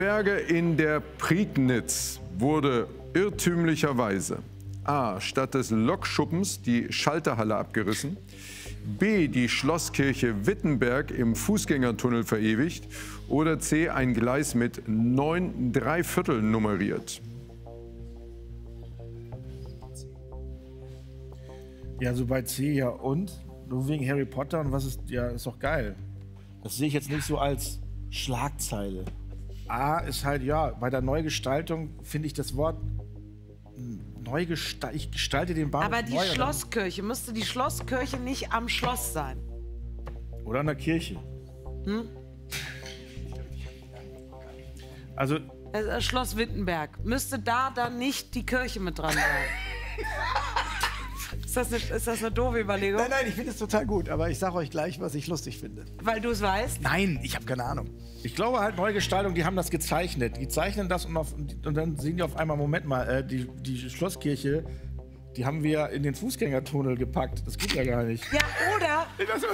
Berge in der Prignitz wurde irrtümlicherweise A. statt des Lokschuppens die Schalterhalle abgerissen, B. die Schlosskirche Wittenberg im Fußgängertunnel verewigt oder C. ein Gleis mit 9 3/4 nummeriert. Ja, so bei C ja und? Nur wegen Harry Potter und was ist, ja, ist doch geil. Das sehe ich jetzt nicht so als Schlagzeile. A ist halt, ja, bei der Neugestaltung finde ich das Wort ich gestalte den Bahnhof Aber die neu, Schlosskirche, müsste die Schlosskirche nicht am Schloss sein? oder an der Kirche. Also, Das Schloss Wittenberg. Müsste da dann nicht die Kirche mit dran sein? Ist das eine doofe Überlegung? Nein, ich finde es total gut, aber ich sage euch gleich, was ich lustig finde. Weil du es weißt? Nein, ich habe keine Ahnung. ich glaube halt, Neugestaltung, die haben das gezeichnet. Die zeichnen das und dann sehen die auf einmal, Moment mal, die Schlosskirche, die haben wir in den Fußgängertunnel gepackt. Das geht ja gar nicht. Ja, oder,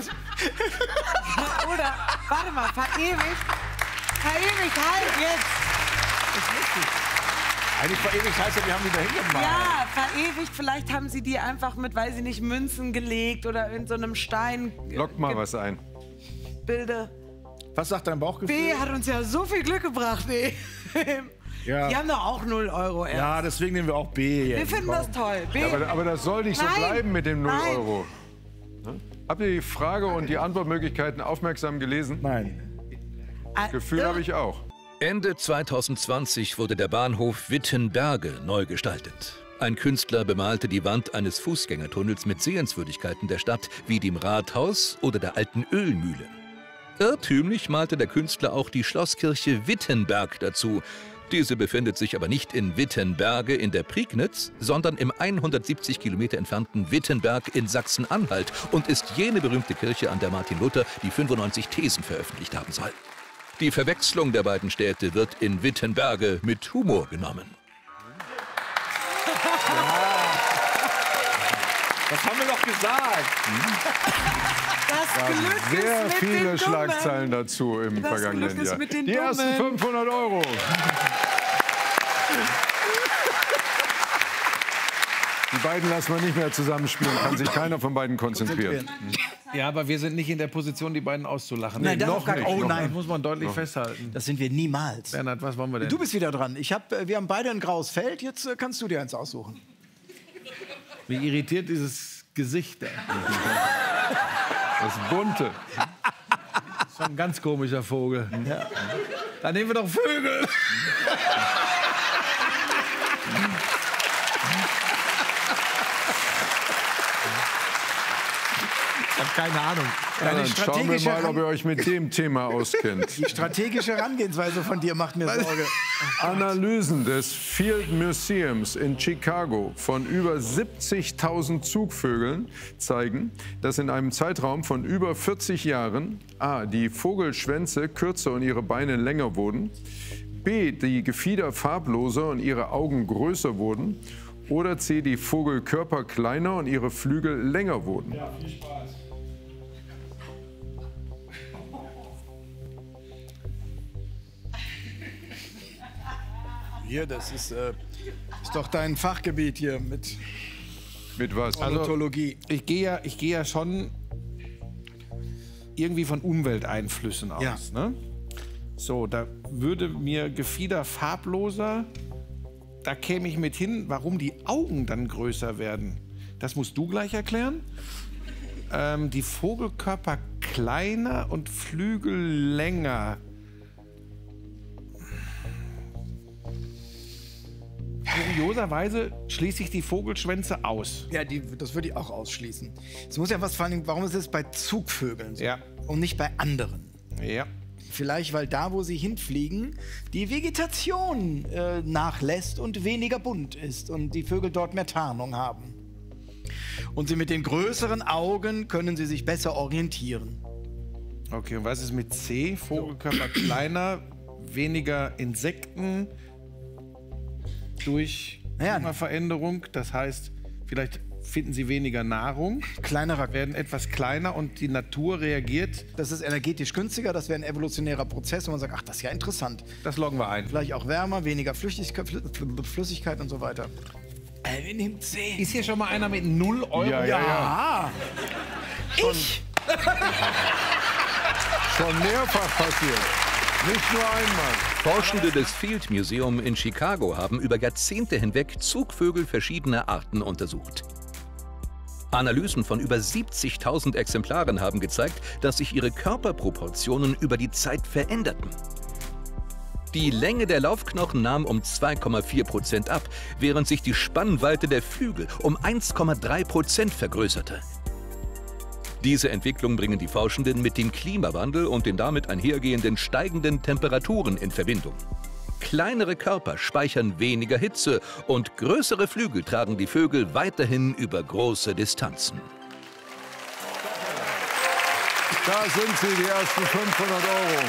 warte mal, verewigt halt jetzt. Eigentlich verewigt heißt ja, wir haben die da hingemalt. Ja, verewigt, vielleicht haben sie die einfach mit, weiß ich nicht, Münzen gelegt oder in so einem Stein. Lockt mal was ein. Bilde. Was sagt dein Bauchgefühl? B hat uns ja so viel Glück gebracht, ey. Ja. Die haben doch auch 0 Euro erst. Ja, deswegen nehmen wir auch B jetzt. Wir finden das toll. B. Aber das soll nicht so Nein. bleiben mit dem 0 Nein. Euro. Ne? Habt ihr die Frage und die Antwortmöglichkeiten aufmerksam gelesen? Nein. Gefühl habe ich auch. Ende 2020 wurde der Bahnhof Wittenberge neu gestaltet. Ein Künstler bemalte die Wand eines Fußgängertunnels mit Sehenswürdigkeiten der Stadt, wie dem Rathaus oder der alten Ölmühle. Irrtümlich malte der Künstler auch die Schlosskirche Wittenberg dazu. Diese befindet sich aber nicht in Wittenberge in der Prignitz, sondern im 170 Kilometer entfernten Wittenberg in Sachsen-Anhalt und ist jene berühmte Kirche, an der Martin Luther die 95 Thesen veröffentlicht haben soll. Die Verwechslung der beiden Städte wird in Wittenberge mit Humor genommen. Das haben wir doch gesagt. Das Glück Sehr ist mit viele den Dummen. Schlagzeilen dazu im Das vergangenen Glück ist Jahr. mit den Die ersten Dummen. 500 Euro. Die beiden lassen wir nicht mehr zusammenspielen, kann sich keiner von beiden konzentrieren. Ja, aber wir sind nicht in der Position, die beiden auszulachen. Nein, das noch auf gar nicht. keinen Oh Fall. nein. Das muss man deutlich festhalten. Das sind wir niemals. Bernhard, was wollen wir denn? Du bist wieder dran. Wir haben beide ein graues Feld, jetzt kannst du dir eins aussuchen. Mich irritiert dieses Gesicht da. Das Bunte. Das ist ein ganz komischer Vogel. Ja. Dann nehmen wir doch Vögel. Ich habe keine Ahnung. Ja, dann schauen wir mal, ob ihr euch mit dem Thema auskennt. Die strategische Herangehensweise von dir macht mir Sorge. Analysen des Field Museums in Chicago von über 70.000 Zugvögeln zeigen, dass in einem Zeitraum von über 40 Jahren A. die Vogelschwänze kürzer und ihre Beine länger wurden, B. die Gefieder farbloser und ihre Augen größer wurden oder C. die Vogelkörper kleiner und ihre Flügel länger wurden. Ja, viel Spaß. Hier, das ist doch dein Fachgebiet hier mit Mit was? Ornithologie. Ich gehe ja schon irgendwie von Umwelteinflüssen aus. Ja. Ne? So, da würde mir Gefieder farbloser, da käme ich mit hin, warum die Augen dann größer werden. Das musst du gleich erklären. Die Vogelkörper kleiner und Flügel länger. Kurioserweise schließe ich die Vogelschwänze aus. Ja, das würde ich auch ausschließen. Es muss ja was, vor allem, warum ist es bei Zugvögeln so Ja. und nicht bei anderen? Ja. Vielleicht, weil da, wo sie hinfliegen, die Vegetation nachlässt und weniger bunt ist und die Vögel dort mehr Tarnung haben. Und sie mit den größeren Augen können sie sich besser orientieren. Okay, und was ist mit C? Vogelkörper kleiner, weniger Insekten durch Klimaveränderung. Das heißt, vielleicht finden sie weniger Nahrung, Kleinerer. werden etwas kleiner und die Natur reagiert. Das ist energetisch günstiger, das wäre ein evolutionärer Prozess, wo man sagt, ach, das ist ja interessant. Das loggen wir ein. Vielleicht auch wärmer, weniger Flüssigkeit und so weiter. Wer nimmt 10? Ist hier schon mal einer mit 0 Euro? Ja. Schon mehrfach passiert. Nicht nur einmal. Forschende des Field Museum in Chicago haben über Jahrzehnte hinweg Zugvögel verschiedener Arten untersucht. Analysen von über 70.000 Exemplaren haben gezeigt, dass sich ihre Körperproportionen über die Zeit veränderten. Die Länge der Laufknochen nahm um 2,4% ab, während sich die Spannweite der Flügel um 1,3% vergrößerte. Diese Entwicklung bringen die Forschenden mit dem Klimawandel und den damit einhergehenden steigenden Temperaturen in Verbindung. Kleinere Körper speichern weniger Hitze und größere Flügel tragen die Vögel weiterhin über große Distanzen. Da sind sie, die ersten 500 Euro.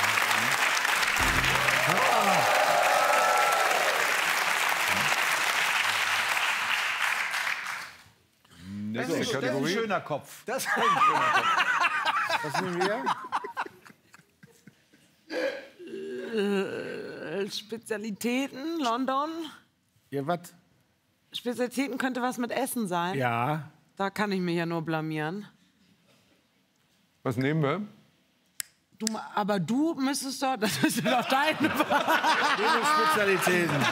Nächste Kategorie. Schöner Kopf. Das ist ein schöner Kopf. Was nehmen wir? Spezialitäten, London. Ja, was? Spezialitäten könnte was mit Essen sein. Ja. Da kann ich mich ja nur blamieren. Was nehmen wir? Aber du müsstest doch, das ist doch deine Spezialitäten.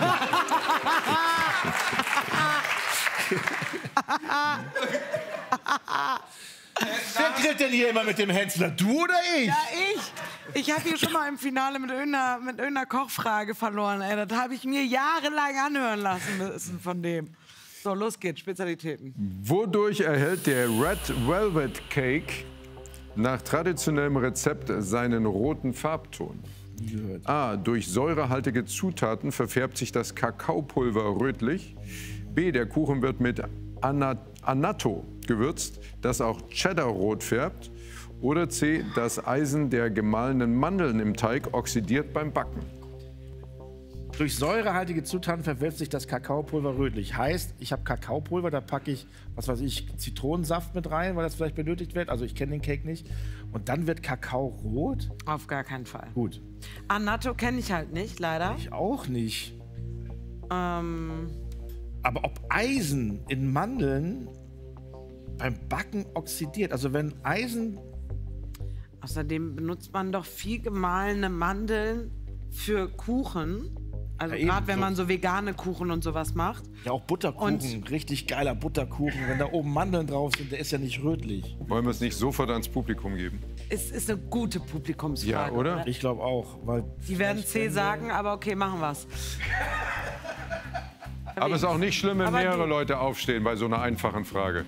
Wer tritt denn hier immer mit dem Hänzler? Du oder ich? Ja, ich. Ich habe hier schon mal im Finale mit irgendeiner Kochfrage verloren. Ey. Das habe ich mir jahrelang anhören lassen müssen von dem. So, los geht's, Spezialitäten. Wodurch erhält der Red Velvet Cake nach traditionellem Rezept seinen roten Farbton? A. Durch säurehaltige Zutaten verfärbt sich das Kakaopulver rötlich. B. Der Kuchen wird mit Annatto gewürzt, das auch Cheddar-rot färbt. Oder C. Das Eisen der gemahlenen Mandeln im Teig oxidiert beim Backen. Durch säurehaltige Zutaten verwälzt sich das Kakaopulver rötlich. Heißt, ich habe Kakaopulver, da packe ich, was weiß ich, Zitronensaft mit rein, weil das vielleicht benötigt wird. Also ich kenne den Cake nicht. Und dann wird Kakao rot? Auf gar keinen Fall. Gut. Annatto kenne ich halt nicht, leider. Ich auch nicht. Ähm, Aber ob Eisen in Mandeln beim Backen oxidiert, also wenn Eisen... außerdem benutzt man doch viel gemahlene Mandeln für Kuchen. Also Ja, gerade wenn ebenso. man so vegane Kuchen und sowas macht. Ja, auch Butterkuchen, richtig geiler Butterkuchen. Wenn da oben Mandeln drauf sind, der ist ja nicht rötlich. Wollen wir es nicht sofort ans Publikum geben? Es ist eine gute Publikumsfrage. Ja, oder? Ich glaube auch, weil... Die werden C sagen, aber okay, machen wir's. Aber es ist auch nicht schlimm, wenn Aber mehrere die- Leute aufstehen bei so einer einfachen Frage.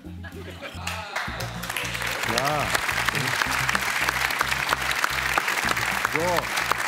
Ja. So.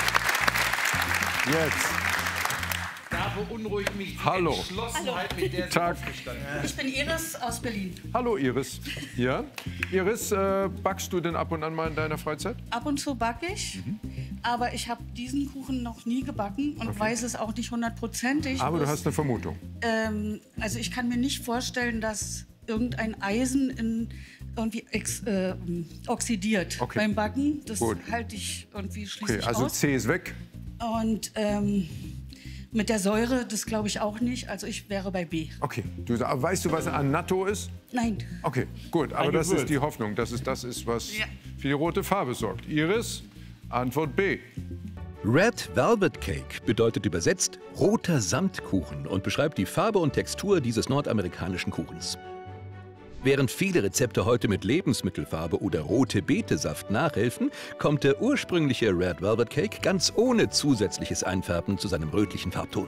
Jetzt. Da beunruhigt mich die Hallo. Entschlossenheit, mit der Sie Tag. aufgestanden Ich bin Iris aus Berlin. Hallo Iris. Ja? Iris, backst du denn ab und an mal in deiner Freizeit? Ab und zu backe ich, aber ich habe diesen Kuchen noch nie gebacken und weiß es auch nicht hundertprozentig. Aber du hast eine Vermutung. Also ich kann mir nicht vorstellen, dass irgendein Eisen irgendwie oxidiert Okay. beim Backen. Das Gut. halte ich irgendwie schließlich Okay, also aus. C ist weg. Und mit der Säure, das glaube ich auch nicht. Also ich wäre bei B. Okay. Aber weißt du, was Annatto ist? Nein. Okay, gut. Aber Ein das Gewürz. ist die Hoffnung. Das ist, was Ja. für die rote Farbe sorgt. Iris, Antwort B. Red Velvet Cake bedeutet übersetzt roter Samtkuchen und beschreibt die Farbe und Textur dieses nordamerikanischen Kuchens. Während viele Rezepte heute mit Lebensmittelfarbe oder rote Betesaft nachhelfen, kommt der ursprüngliche Red Velvet Cake ganz ohne zusätzliches Einfärben zu seinem rötlichen Farbton.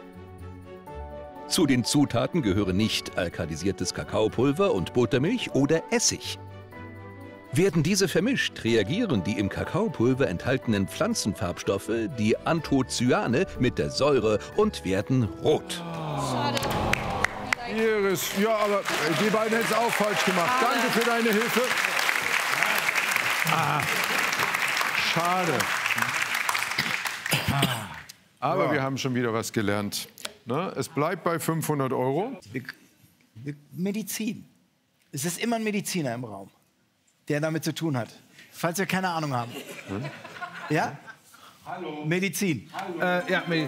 Zu den Zutaten gehören nicht alkalisiertes Kakaopulver und Buttermilch oder Essig. Werden diese vermischt, reagieren die im Kakaopulver enthaltenen Pflanzenfarbstoffe, die Anthocyane, mit der Säure und werden rot. Iris, ja, aber die beiden hätten es auch falsch gemacht. Danke für deine Hilfe. Schade. Aber wir haben schon wieder was gelernt. Ne? Es bleibt bei 500 Euro. Medizin. Es ist immer ein Mediziner im Raum, der damit zu tun hat. Falls wir keine Ahnung haben. Ja? Hallo. Medizin. Ja, Medizin.